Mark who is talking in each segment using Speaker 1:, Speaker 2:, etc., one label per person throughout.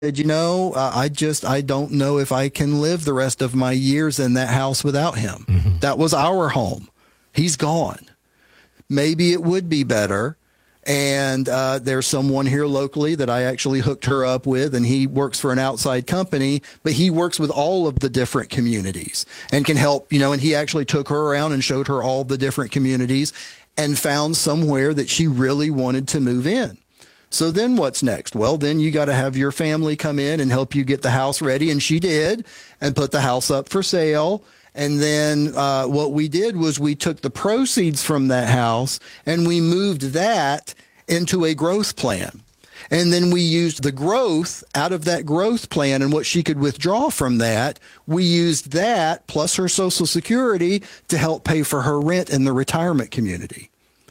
Speaker 1: I don't know if I can live the rest of my years in that house without him. Mm-hmm. That was our home. He's gone. Maybe it would be better. And there's someone here locally that I actually hooked her up with, and he works for an outside company, but he works with all of the different communities and can help, and he actually took her around and showed her all the different communities and found somewhere that she really wanted to move in. So then what's next? Well, then you got to have your family come in and help you get the house ready. And she did, and put the house up for sale. And then what we did was we took the proceeds from that house and we moved that into a growth plan. And then we used the growth out of that growth plan and what she could withdraw from that. We used that plus her Social Security to help pay for her rent in the retirement community.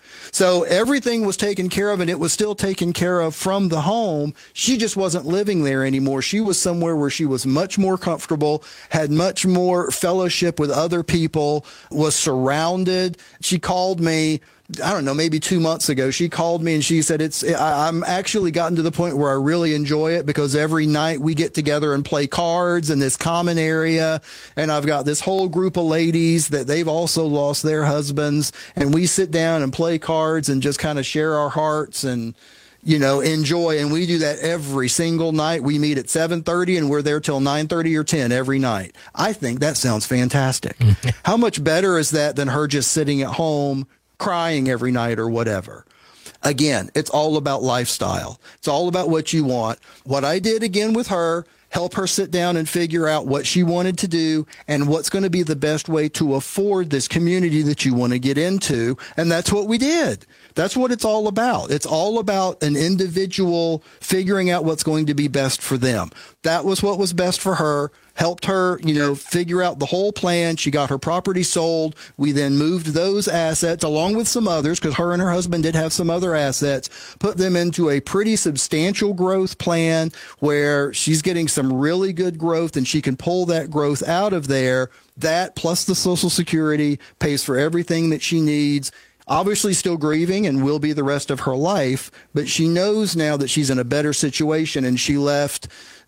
Speaker 1: So everything was taken care of, and it was still taken care of from the home. She just wasn't living there anymore. She was somewhere where she was much more comfortable, had much more fellowship with other people, was surrounded. She called me, I don't know, maybe 2 months ago. She called me and she said, I'm actually gotten to the point where I really enjoy it because every night we get together and play cards in this common area. And I've got this whole group of ladies that they've also lost their husbands. And we sit down and play cards and just kind of share our hearts and, enjoy. And we do that every single night. We meet at 7:30 and we're there till 9:30 or 10 every night. I think that sounds fantastic. How much better is that than her just sitting at home crying every night or whatever? Again, it's all about lifestyle. It's all about what you want. What I did again with her, help her sit down and figure out what she wanted to do and what's going to be the best way to afford this community that you want to get into. And that's what we did. That's what it's all about. It's all about an individual figuring out what's going to be best for them. That was what was best for her. Helped her, figure out the whole plan. She got her property sold. We then moved those assets along with some others, because her and her husband did have some other assets, put them into a pretty substantial growth plan where she's getting some really good growth and she can pull that growth out of there. That plus the Social Security pays for everything that she needs. Obviously still grieving and will be the rest of her life, but she knows now that she's in a better situation, and she left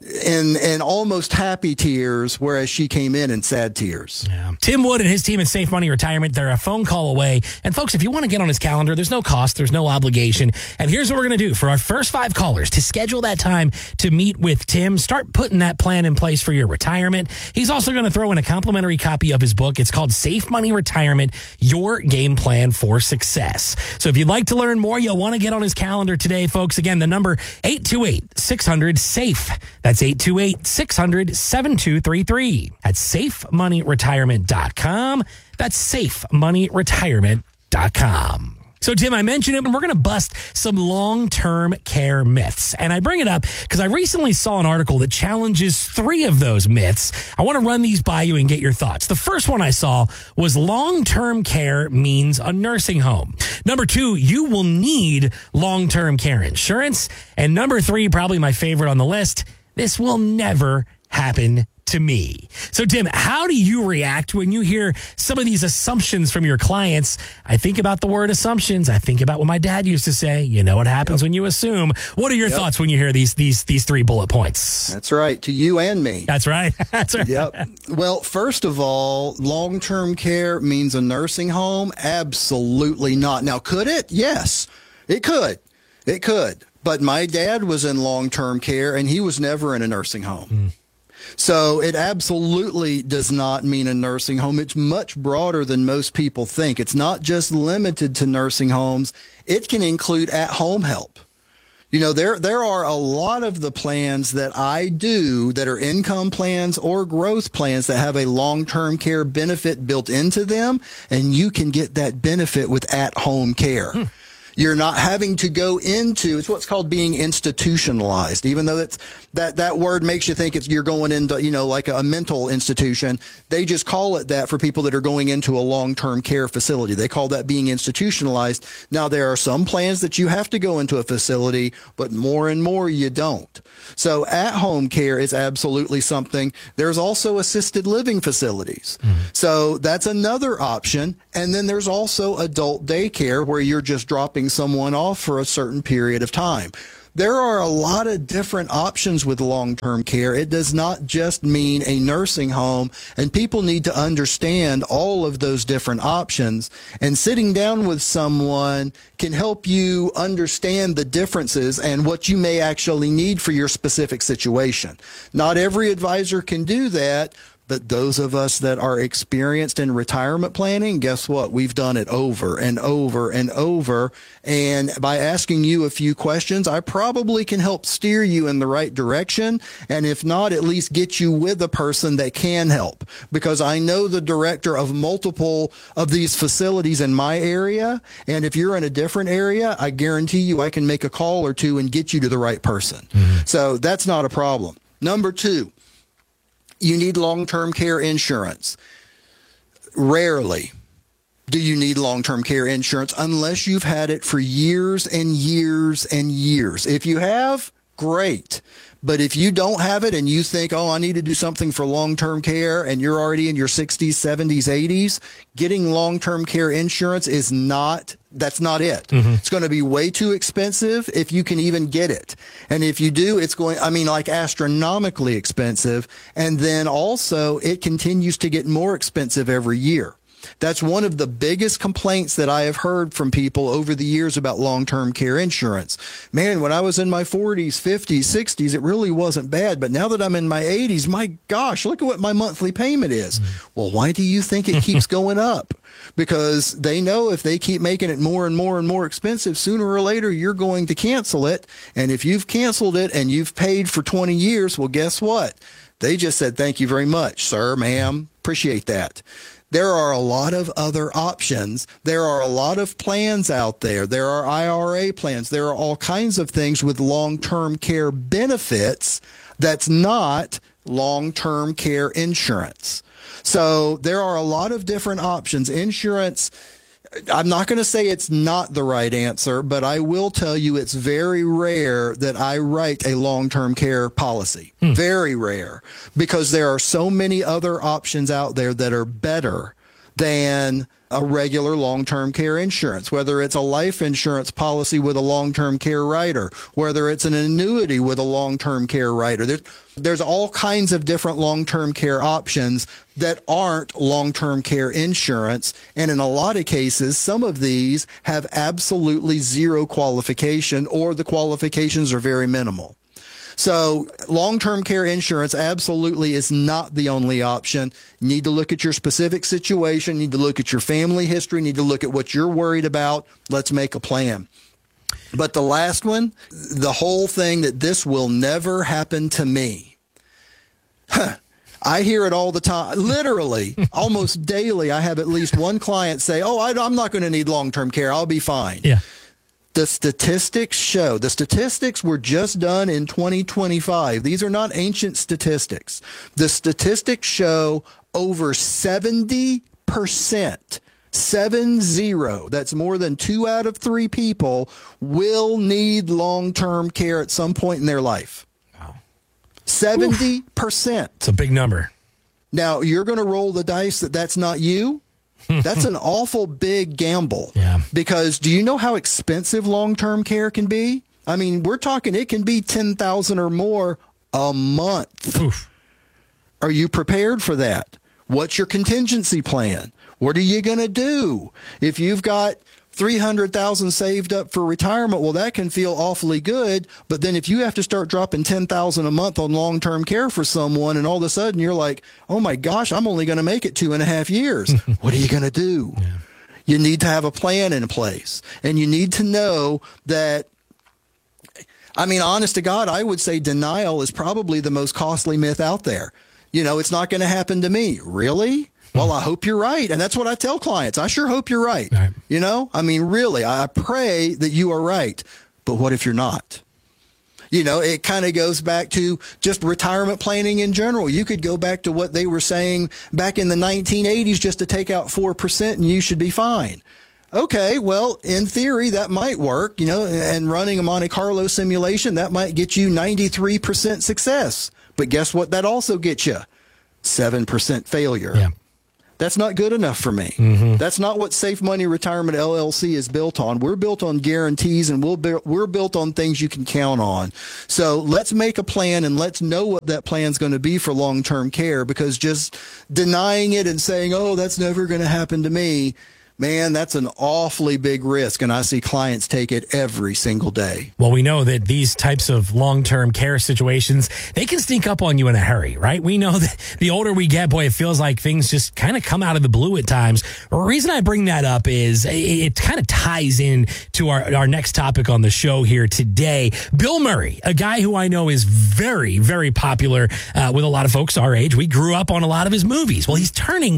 Speaker 1: in almost happy tears, whereas she came in sad tears.
Speaker 2: Yeah. Tim Wood and his team at Safe Money Retirement, they're a phone call away. And folks, if you want to get on his calendar, there's no cost, there's no obligation. And here's what we're going to do for our first 5 callers to schedule that time to meet with Tim. Start putting that plan in place for your retirement. He's also going to throw in a complimentary copy of his book. It's called Safe Money Retirement, Your Game Plan for Success. So if you'd like to learn more, you'll want to get on his calendar today, folks. Again, the number 828-600-SAFE. That's 828-600-7233. At safemoneyretirement.com. That's safemoneyretirement.com. So, Tim, I mentioned it, and we're going to bust some long-term care myths. And I bring it up because I recently saw an article that challenges 3 of those myths. I want to run these by you and get your thoughts. The first one I saw was long-term care means a nursing home. Number 2, you will need long-term care insurance. And number 3, probably my favorite on the list, this will never happen to me. So, Tim, how do you react when you hear some of these assumptions from your clients? I think about the word assumptions. I think about what my dad used to say. You know what happens when you assume. What are your thoughts when you hear these 3 bullet points?
Speaker 1: That's right. To you and me.
Speaker 2: That's right. That's right.
Speaker 1: Yep. Well, first of all, long-term care means a nursing home? Absolutely not. Now, could it? Yes, it could. It could. But my dad was in long-term care, and he was never in a nursing home. So it absolutely does not mean a nursing home. It's much broader than most people think. It's not just limited to nursing homes. It can include at-home help. There are a lot of the plans that I do that are income plans or growth plans that have a long-term care benefit built into them, and you can get that benefit with at-home care. You're not having to go into, it's what's called being institutionalized, even though that word makes you think you're going into, like a mental institution. They just call it that for people that are going into a long-term care facility. They call that being institutionalized. Now, there are some plans that you have to go into a facility, but more and more you don't. So at-home care is absolutely something. There's also assisted living facilities. So that's another option. And then there's also adult daycare where you're just dropping someone off for a certain period of time. there are a lot of different options with long-term care. It does not just mean a nursing home, and people need to understand all of those different options. And sitting down with someone can help you understand the differences and what you may actually need for your specific situation. Not every advisor can do that. But those of us that are experienced in retirement planning, guess what? We've done it over and over and over. And by asking you a few questions, I probably can help steer you in the right direction. And if not, at least get you with a person that can help. Because I know the director of multiple of these facilities in my area. And if you're in a different area, I guarantee you I can make a call or two and get you to the right person. So that's not a problem. Number two, you need long-term care insurance. Rarely do you need long-term care insurance unless you've had it for years and years and years. If you have, great. But if you don't have it and you think, oh, I need to do something for long-term care, and you're already in your 60s, 70s, 80s, getting long-term care insurance that's not it. It's going to be way too expensive if you can even get it. And if you do, it's like astronomically expensive. And then also it continues to get more expensive every year. That's one of the biggest complaints that I have heard from people over the years about long-term care insurance. Man, when I was in my 40s, 50s, 60s, it really wasn't bad. But now that I'm in my 80s, my gosh, look at what my monthly payment is. Well, why do you think it keeps going up? Because they know if they keep making it more and more and more expensive, sooner or later, you're going to cancel it. And if you've canceled it and you've paid for 20 years, well, guess what? They just said, thank you very much, sir, ma'am. Appreciate that. There are a lot of other options. There are a lot of plans out there. There are IRA plans. There are all kinds of things with long-term care benefits that's not long-term care insurance. So there are a lot of different options. Insurance, I'm not going to say it's not the right answer, but I will tell you it's very rare that I write a long-term care policy. Very rare, because there are so many other options out there that are better than a regular long-term care insurance, whether it's a life insurance policy with a long-term care rider, whether it's an annuity with a long-term care rider. There's all kinds of different long-term care options that aren't long-term care insurance. And in a lot of cases, some of these have absolutely zero qualification, or the qualifications are very minimal. So long-term care insurance absolutely is not the only option. You need to look at your specific situation, need to look at your family history, need to look at what you're worried about. Let's make a plan. But the last one, the whole thing that this will never happen to me. I hear it all the time. Literally, almost daily, I have at least one client say, oh, I'm not going to need long-term care. I'll be fine.
Speaker 2: Yeah.
Speaker 1: The statistics show, the statistics were just done in 2025. These are not ancient statistics. The statistics show over 70%, 70, that's more than 2 out of 3 people, will need long-term care at some point in their life. Wow. 70%.
Speaker 2: It's a big number.
Speaker 1: Now, you're going to roll the dice that that's not you? That's an awful big gamble.
Speaker 2: Yeah.
Speaker 1: Because do you know how expensive long-term care can be? I mean, we're talking it can be $10,000 or more a month. Oof. Are you prepared for that? What's your contingency plan? What are you going to do? If you've got $300,000 saved up for retirement, well, that can feel awfully good. But then if you have to start dropping $10,000 a month on long-term care for someone, and all of a sudden you're like, oh my gosh, I'm only going to make it 2.5 years. What are you going to do? Yeah. You need to have a plan in place, and you need to know that. I mean, honest to God, I would say denial is probably the most costly myth out there. You know, it's not going to happen to me. Really? Well, I hope you're right. And that's what I tell clients. I sure hope you're right. You know, I mean, really, I pray that you are right. But what if you're not? You know, it kind of goes back to just retirement planning in general. You could go back to what they were saying back in the 1980s, just to take out 4% and you should be fine. Okay, well, in theory, that might work, you know, and running a Monte Carlo simulation, that might get you 93% success. But guess what that also gets you? 7% failure.
Speaker 2: Yeah.
Speaker 1: That's not good enough for me. That's not what Safe Money Retirement LLC is built on. We're built on guarantees, and we're built on things you can count on. So let's make a plan, and let's know what that plan's going to be for long-term care, because just denying it and saying, oh, that's never going to happen to me, man, that's an awfully big risk, and I see clients take it every single day.
Speaker 2: Well, we know that these types of long-term care situations, they can sneak up on you in a hurry, right? We know that the older we get, boy, it feels like things just kind of come out of the blue at times. The reason I bring that up is it kind of ties in to our next topic on the show here today. Bill Murray, a guy who I know is very, very popular with a lot of folks our age. We grew up on a lot of his movies. Well, he's turning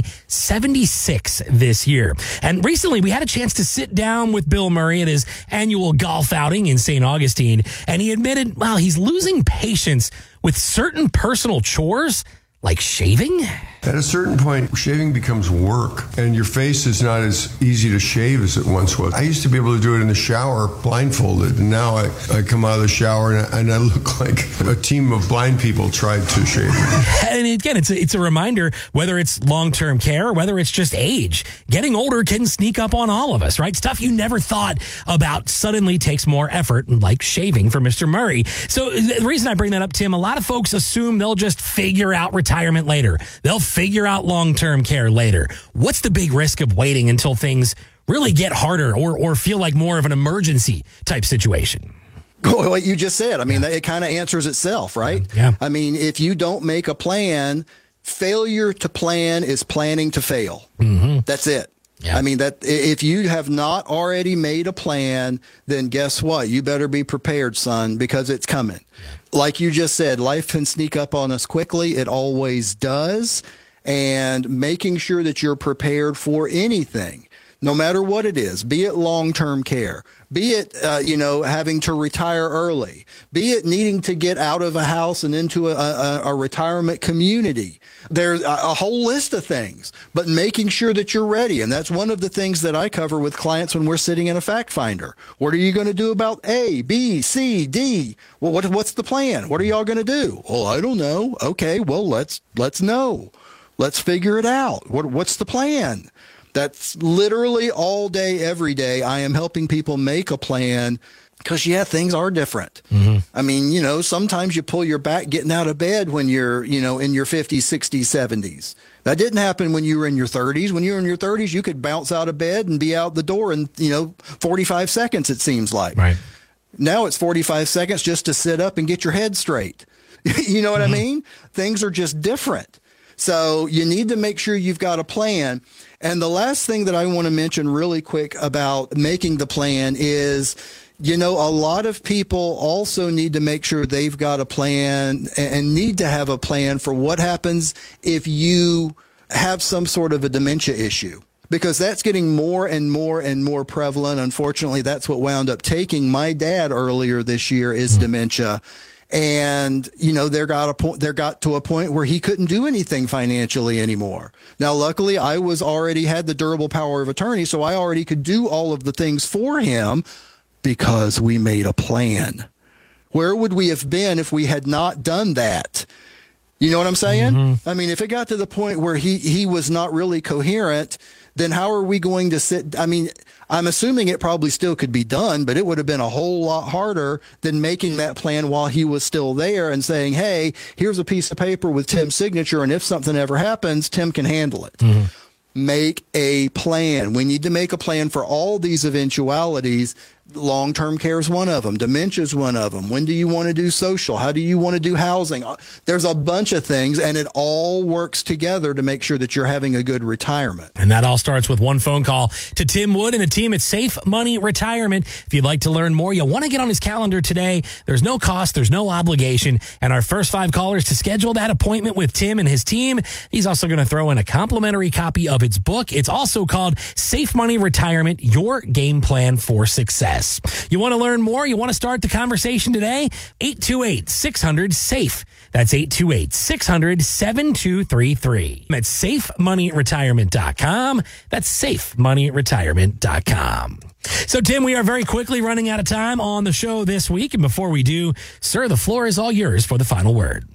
Speaker 2: 76 this year. And recently, we had a chance to sit down with Bill Murray at his annual golf outing in St. Augustine, and he admitted, well, he's losing patience with certain personal chores, like shaving.
Speaker 3: At a certain point, shaving becomes work, and your face is not as easy to shave as it once was. I used to be able to do it in the shower blindfolded, and now I come out of the shower and I look like a team of blind people tried to shave me.
Speaker 2: And again, it's a reminder, whether it's long-term care or whether it's just age, getting older can sneak up on all of us, right? Stuff you never thought about suddenly takes more effort, like shaving for Mr. Murray. So the reason I bring that up, Tim, a lot of folks assume they'll just figure out retirement later. They'll figure out long-term care later. What's the big risk of waiting until things really get harder or feel like more of an emergency type situation?
Speaker 1: What you just said, I mean, it kind of answers itself, right?
Speaker 2: Yeah.
Speaker 1: I mean, if you don't make a plan, failure to plan is planning to fail. That's it.
Speaker 2: Yeah.
Speaker 1: I mean, that if you have not already made a plan, then guess what? You better be prepared, son, because it's coming. Like you just said, life can sneak up on us quickly. It always does. And making sure that you're prepared for anything, no matter what it is, be it long-term care, be it, having to retire early, be it needing to get out of a house and into a retirement community. There's a whole list of things, but making sure that you're ready. And that's one of the things that I cover with clients when we're sitting in a fact finder. What are you going to do about A, B, C, D? Well, what's the plan? What are y'all going to do? Well, I don't know. Okay, well, let's know. Let's figure it out. What's the plan? That's literally all day, every day. I am helping people make a plan because, things are different. I mean, sometimes you pull your back getting out of bed when you're, in your 50s, 60s, 70s. That didn't happen when you were in your 30s. When you were in your 30s, you could bounce out of bed and be out the door in, 45 seconds, it seems like.
Speaker 2: Right.
Speaker 1: Now it's 45 seconds just to sit up and get your head straight. You know what I mean? Things are just different. So you need to make sure you've got a plan. And the last thing that I want to mention really quick about making the plan is, a lot of people also need to make sure they've got a plan and need to have a plan for what happens if you have some sort of a dementia issue. Because that's getting more and more and more prevalent. Unfortunately, that's what wound up taking my dad earlier this year is dementia. And, there got to a point where he couldn't do anything financially anymore. Now, luckily, I already had the durable power of attorney, so I already could do all of the things for him because we made a plan. Where would we have been if we had not done that? You know what I'm saying? I mean, if it got to the point where he was not really coherent, then how are we going to sit? I mean, I'm assuming it probably still could be done, but it would have been a whole lot harder than making that plan while he was still there and saying, hey, here's a piece of paper with Tim's signature, and if something ever happens, Tim can handle it. Make a plan. We need to make a plan for all these eventualities. Long-term care is one of them. Dementia is one of them. When do you want to do social? How do you want to do housing? There's a bunch of things, and it all works together to make sure that you're having a good retirement.
Speaker 2: And that all starts with one phone call to Tim Wood and the team at Safe Money Retirement. If you'd like to learn more, you'll want to get on his calendar today. There's no cost, there's no obligation. And our first 5 callers to schedule that appointment with Tim and his team, he's also going to throw in a complimentary copy of its book. It's also called Safe Money Retirement, Your Game Plan for Success. You want to learn more? You want to start the conversation today? 828-600-SAFE. That's 828-600-7233. That's SafeMoneyRetirement.com. That's SafeMoneyRetirement.com. So, Tim, we are very quickly running out of time on the show this week. And before we do, sir, the floor is all yours for the final word.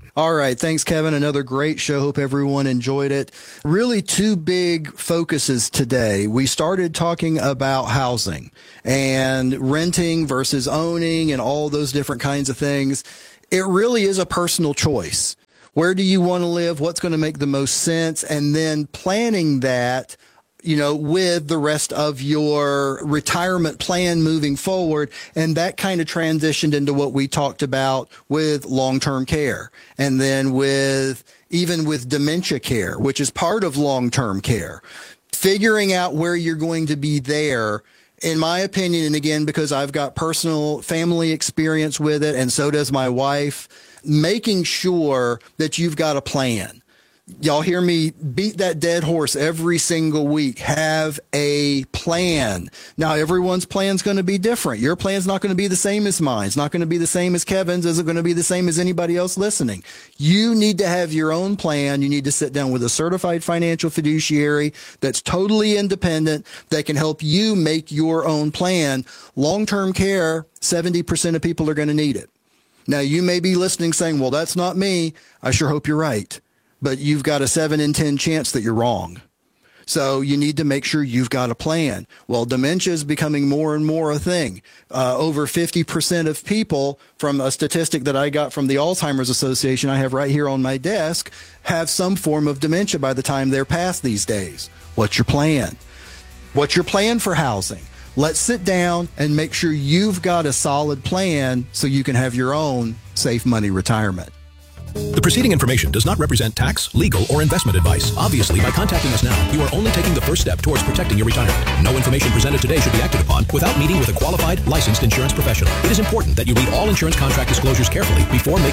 Speaker 1: All right. Thanks, Kevin. Another great show. Hope everyone enjoyed it. Really two big focuses today. We started talking about housing and renting versus owning and all those different kinds of things. It really is a personal choice. Where do you want to live? What's going to make the most sense? And then planning that, with the rest of your retirement plan moving forward. And that kind of transitioned into what we talked about with long-term care. And then even with dementia care, which is part of long-term care, figuring out where you're going to be there. In my opinion, and again, because I've got personal family experience with it, and so does my wife, making sure that you've got a plan. Y'all hear me beat that dead horse every single week. Have a plan. Now, everyone's plan's going to be different. Your plan's not going to be the same as mine. It's not going to be the same as Kevin's. Isn't going to be the same as anybody else listening. You need to have your own plan. You need to sit down with a certified financial fiduciary that's totally independent, that can help you make your own plan. Long-term care, 70% of people are going to need it. Now, you may be listening saying, well, that's not me. I sure hope you're right. But you've got a 7 in 10 chance that you're wrong. So you need to make sure you've got a plan. Well, dementia is becoming more and more a thing. Over 50% of people, from a statistic that I got from the Alzheimer's Association I have right here on my desk, have some form of dementia by the time they're past these days. What's your plan? What's your plan for housing? Let's sit down and make sure you've got a solid plan so you can have your own safe money retirement.
Speaker 4: The preceding information does not represent tax, legal, or investment advice. Obviously, by contacting us now, you are only taking the first step towards protecting your retirement. No information presented today should be acted upon without meeting with a qualified, licensed insurance professional. It is important that you read all insurance contract disclosures carefully before making